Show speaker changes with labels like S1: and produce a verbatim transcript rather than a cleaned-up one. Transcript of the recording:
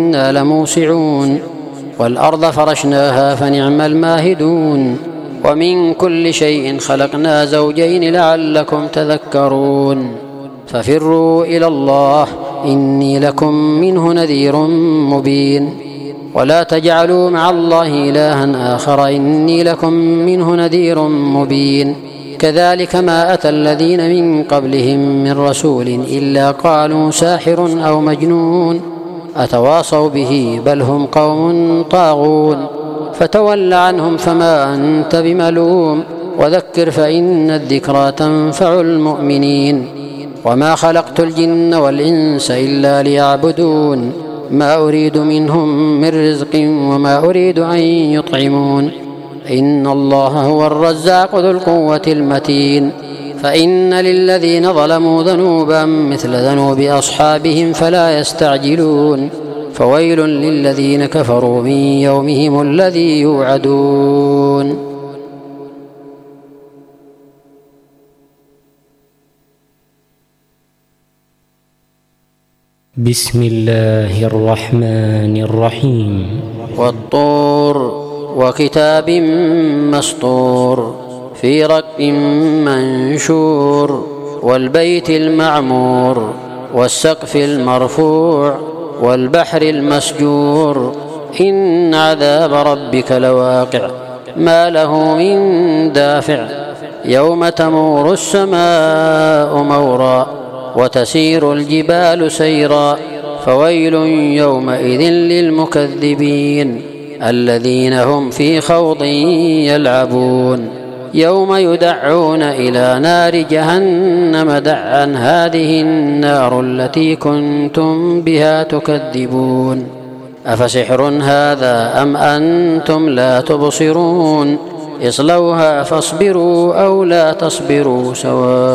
S1: إنا لموسعون والأرض فرشناها فنعم الماهدون ومن كل شيء خلقنا زوجين لعلكم تذكرون ففروا إلى الله إني لكم منه نذير مبين ولا تجعلوا مع الله إلها آخر إني لكم منه نذير مبين كذلك ما أتى الذين من قبلهم من رسول إلا قالوا ساحر أو مجنون أتواصوا به بل هم قوم طاغون فتول عنهم فما أنت بملوم وذكر فإن الذكرى تنفع المؤمنين وما خلقت الجن والإنس إلا ليعبدون ما أريد منهم من رزق وما أريد أن يطعمون إن الله هو الرزاق ذو القوة المتين فإن للذين ظلموا ذنوبا مثل ذنوب أصحابهم فلا يستعجلون فويل للذين كفروا من يومهم الذي يوعدون.
S2: بسم الله الرحمن الرحيم.
S1: والطور وكتاب مسطور في رق منشور والبيت المعمور والسقف المرفوع والبحر المسجور إن عذاب ربك لواقع ما له من دافع يوم تمور السماء مورا وتسير الجبال سيرا فويل يومئذ للمكذبين الذين هم في خوض يلعبون يوم يدعون إلى نار جهنم دعا هذه النار التي كنتم بها تكذبون أفسحر هذا أم أنتم لا تبصرون اصلوها فاصبروا أو لا تصبروا سواء